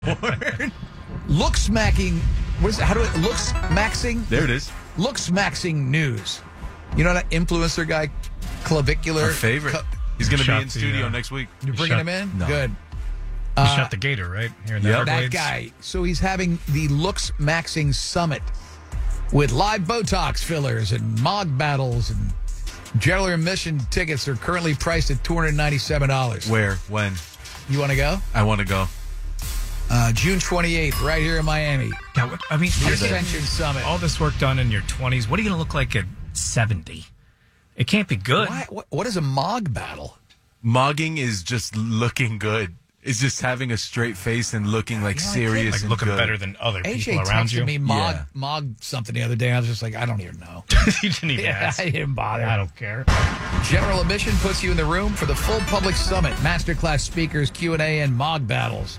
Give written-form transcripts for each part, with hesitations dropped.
Looks smacking. What is it? Looks maxing? There it is. Looks maxing news. You know that influencer guy, Clavicular? Our favorite. He's going to be in studio next week. You're bringing him in? No. Good. He shot the gator, right? Here in the Everglades. That guy. So he's having the Looks Maxing Summit with live Botox fillers and mog battles, and general admission tickets are currently priced at $297. Where? When? You want to go? I want to go. June 28th, right here in Miami. Yeah, I mean, The Ascension Summit. all this work done in your 20s. What are you going to look like at 70? It can't be good. What is a mog battle? Mogging is just looking good. It's just having a straight face and looking like serious Like and looking good. better than other AJ people around you. texted me mog something the other day. I was just like, I don't even know. You didn't even ask. I didn't bother. I don't care. General admission puts you in the room for the full public summit, masterclass speakers, Q&A, and mog battles.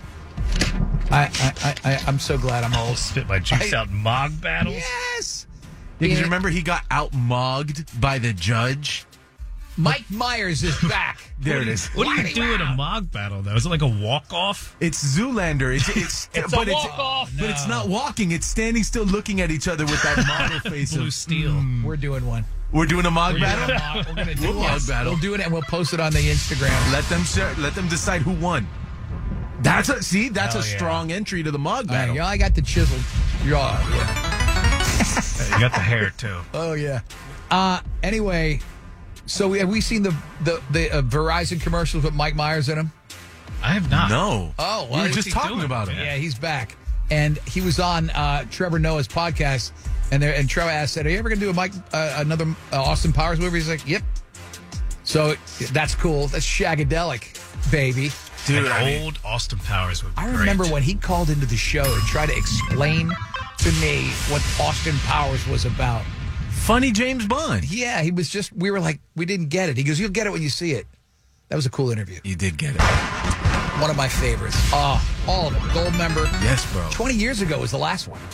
I'm so glad I'm old. Spit my juice out mog battles. Yes. Because you remember he got out-mogged by the judge? Mike Myers is back. There it is. What do you do in a mog battle, though? Is it like a walk-off? It's Zoolander. It's a walk-off. But it's not walking. It's standing still looking at each other with that model face Blue of steel. We're doing one. We're doing a mog battle? We're going to do We'll mog battle. We'll do it and we'll post it on the Instagram. Let them decide who won. That's a Hell yeah. strong entry to the mog All right, battle. I got the chiseled jaw. Yeah. You got the hair, too. Oh, yeah. Anyway, so have we seen the Verizon commercials with Mike Myers in them? I have not. No. Oh, we were what's just he talking doing? about him. Yeah, he's back. And he was on Trevor Noah's podcast, and Trevor asked, "Are you ever going to do another Austin Powers movie?" He's like, "Yep." So that's cool. That's shagadelic, baby. Dude, Old Austin Powers would be I great. remember when he called into the show and tried to explain to me what Austin Powers was about. funny James Bond. Yeah, we were like, we didn't get it. He goes, "You'll get it when you see it." That was a cool interview. You did get it. One of my favorites. All of them. Gold member. Yes, bro. 20 years ago was the last one.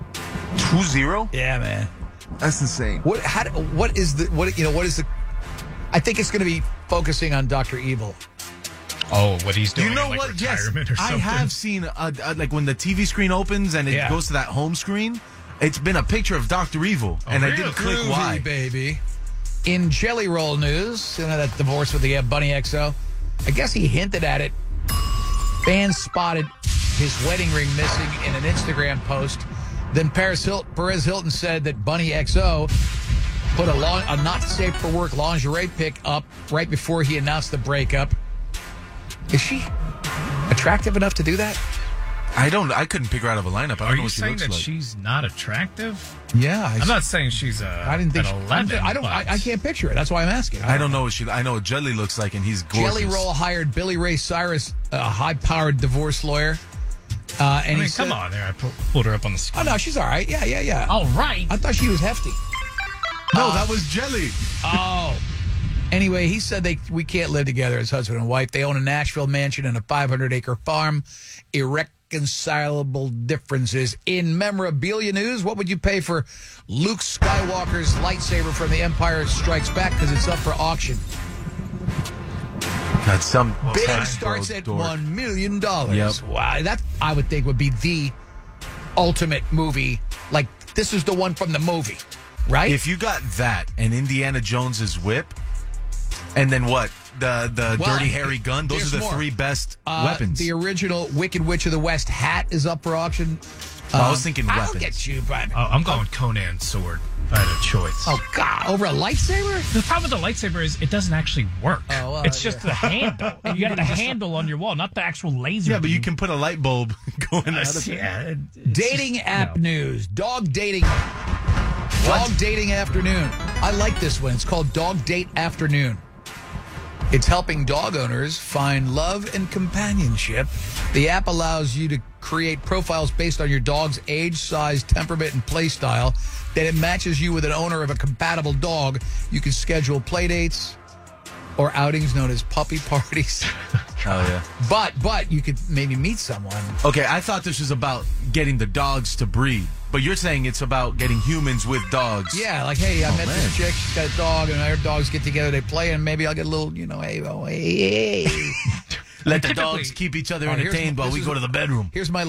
2-0? Yeah, man. That's insane. What is the I think it's going to be focusing on Dr. Evil. Oh, what he's doing You know in, like, what? Yes, retirement or I something. have seen like when the TV screen opens and it goes to that home screen. It's been a picture of Dr. Evil, and I didn't click Groovy, why. baby. In Jelly Roll news, that divorce with the Bunny XO, I guess he hinted at it. Fans spotted his wedding ring missing in an Instagram post. Then Perez Hilton said that Bunny XO put a not safe for work lingerie pic up right before he announced the breakup. Is she attractive enough to do that? I couldn't pick her out of a lineup. I don't Are know you what she saying looks that like. she's not attractive? Yeah, I'm not saying she's I didn't think an 11. I can't picture it. That's why I'm asking. I don't know what I know what Jelly looks like, and he's gorgeous. Jelly Roll hired Billy Ray Cyrus, a high-powered divorce lawyer. And he said, come on there. I pulled her up on the screen. "Oh no, she's all right. Yeah. All right. I thought she was hefty." No, that was Jelly. Oh. Anyway, he said we can't live together as husband and wife. They own a Nashville mansion and a 500-acre farm. Irreconcilable differences. In memorabilia news, what would you pay for Luke Skywalker's lightsaber from The Empire Strikes Back? Because it's up for auction. Got some Bidding starts at $1 million. Yep. Wow, that I would think would be the ultimate movie. Like, this is the one from the movie, right? If you got that and Indiana Jones's whip, and then what? The Dirty Harry gun. Those are the there's more. three best weapons. The original Wicked Witch of the West hat is up for auction. I was thinking I'll weapons. get you, but I'm going Conan's sword. If I had a choice. oh god, over a lightsaber? The problem with the lightsaber is it doesn't actually work. Oh, well, it's just the handle. You got the handle on your wall, not the actual laser. Yeah, but you can put a light bulb going out of it. Yeah, Dating app news. Dog dating afternoon. I like this one. It's called Dog Date Afternoon. It's helping dog owners find love and companionship. The app allows you to create profiles based on your dog's age, size, temperament, and play style. Then it matches you with an owner of a compatible dog. You can schedule play dates or outings known as puppy parties. Oh, yeah. But you could maybe meet someone. Okay, I thought this was about getting the dogs to breed, but you're saying it's about getting humans with dogs. Yeah, like, hey, I met this chick, she's got a dog, and her dogs get together, they play, and maybe I'll get a little, hey. Let the dogs keep each other entertained while we go to the bedroom. Here's my